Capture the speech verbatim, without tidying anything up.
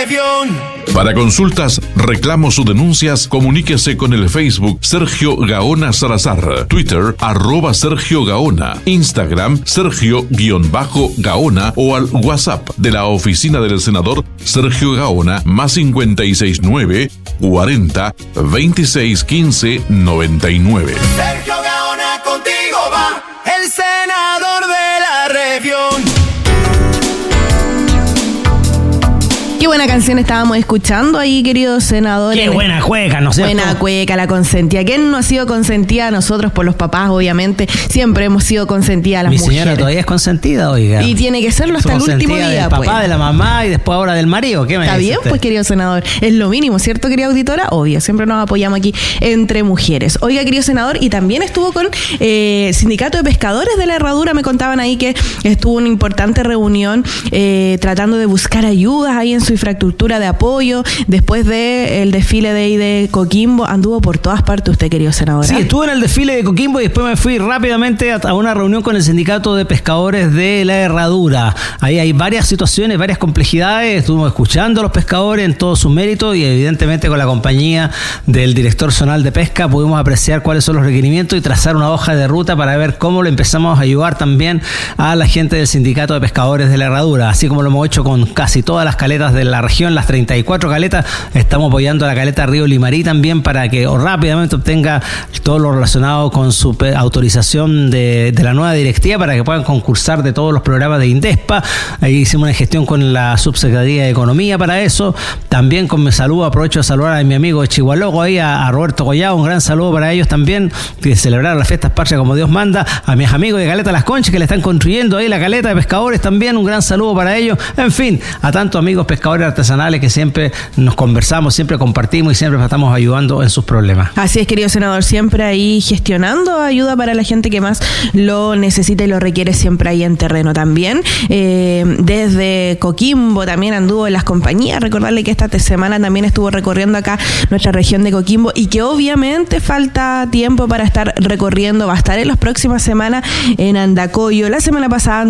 región. Para consultas, reclamos o denuncias, comuníquese con el Facebook Sergio Gaona Salazar, Twitter arroba Sergio Gaona, Instagram Sergio-Gaona o al WhatsApp de la oficina del senador Sergio Gaona más cincuenta y seis nueve cuarenta veintiséis quince noventa y nueve. Sergio Gaona, contigo va el senador de la región. Qué buena canción estábamos escuchando ahí, queridos senadores. Qué buena cueca, ¿no es cierto? Buena cueca, la consentida. ¿Quién no ha sido consentida? Nosotros por los papás, obviamente. Siempre hemos sido consentidas las Mi mujeres. Mi señora todavía es consentida, oiga. Y tiene que serlo hasta el último día, del pues. papá, de la mamá y después ahora del marido. ¿Qué me Está dice bien, usted? Pues, querido senador. Es lo mínimo, ¿cierto, querida auditora? Obvio, siempre nos apoyamos aquí entre mujeres. Oiga, querido senador, y también estuvo con eh, Sindicato de Pescadores de la Herradura. Me contaban ahí que estuvo una importante reunión eh, tratando de buscar ayudas ahí en su infraestructura de apoyo. Después del desfile de, de Coquimbo, anduvo por todas partes usted, querido senador. Sí, estuve en el desfile de Coquimbo y después me fui rápidamente a una reunión con el Sindicato de Pescadores de la Herradura. Ahí hay varias situaciones, varias complejidades. Estuvimos escuchando a los pescadores en todo su mérito y evidentemente con la compañía del director zonal de pesca pudimos apreciar cuáles son los requerimientos y trazar una hoja de ruta para ver cómo le empezamos a ayudar también a la gente del Sindicato de Pescadores de la Herradura, así como lo hemos hecho con casi todas las caletas de la región, las treinta y cuatro caletas. Estamos apoyando a la caleta Río Limarí también para que rápidamente obtenga todo lo relacionado con su autorización de, de la nueva directiva para que puedan concursar de todos los programas de INDESPA. Ahí hicimos una gestión con la Subsecretaría de Economía para eso. También con mi saludo, aprovecho de saludar a mi amigo de Chihualoco, ahí a, a Roberto Collado, un gran saludo para ellos también, que celebraron las fiestas patrias como Dios manda. A mis amigos de Caleta Las Conchas que le están construyendo ahí la caleta de pescadores también, un gran saludo para ellos. En fin, a tantos amigos pescadores artesanales que siempre nos conversamos, siempre compartimos y siempre estamos ayudando en sus problemas. Así es, querido senador, siempre ahí gestionando ayuda para la gente que más lo necesita y lo requiere, siempre ahí en terreno también. Eh, desde Coquimbo también anduvo en las compañías. Recordarle que esta semana también estuvo recorriendo acá nuestra región de Coquimbo y que obviamente falta tiempo para estar recorriendo. Va a estar en las próximas semanas en Andacoyo. La semana pasada